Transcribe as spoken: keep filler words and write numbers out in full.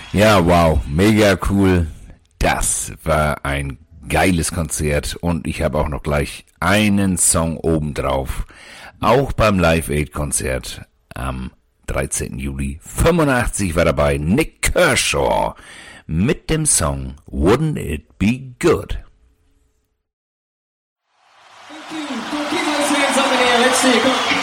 Ja, wow, mega cool. Das war ein geiles Konzert und ich habe auch noch gleich einen Song obendrauf. Auch beim Live Aid Konzert am dreizehnten Juli fünfundachtzig war dabei Nick Kershaw mit dem Song Wouldn't It Be Good? Thank you. Keep those hands up in the air. Let's see. Come on.